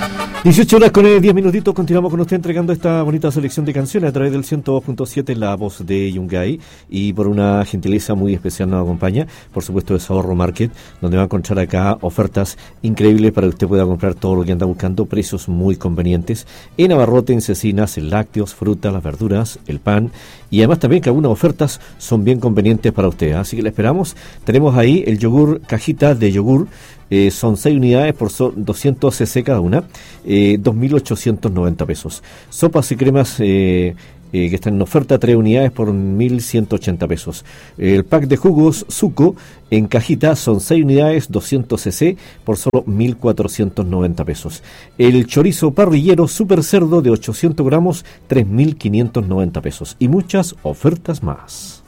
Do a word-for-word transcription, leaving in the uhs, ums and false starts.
dieciocho horas con diez minutitos, continuamos con usted entregando esta bonita selección de canciones a través del ciento dos punto siete, La Voz de Yungay, y por una gentileza muy especial nos acompaña, por supuesto, de Ahorro Market, donde va a encontrar acá ofertas increíbles para que usted pueda comprar todo lo que anda buscando, precios muy convenientes, en abarrote, en cecinas, en lácteos, frutas, las verduras, el pan, y además también que algunas ofertas son bien convenientes para usted, así que le esperamos. Tenemos ahí el yogur, cajita de yogur, Eh, son seis unidades por so, doscientos centilitros cada una, eh, dos mil ochocientos noventa pesos. Sopas y cremas eh, eh, que están en oferta, tres unidades por mil ciento ochenta pesos. El pack de jugos Suco en cajita son seis unidades, doscientos centilitros por solo mil cuatrocientos noventa pesos. El chorizo parrillero super cerdo de ochocientos gramos, tres mil quinientos noventa pesos. Y muchas ofertas más.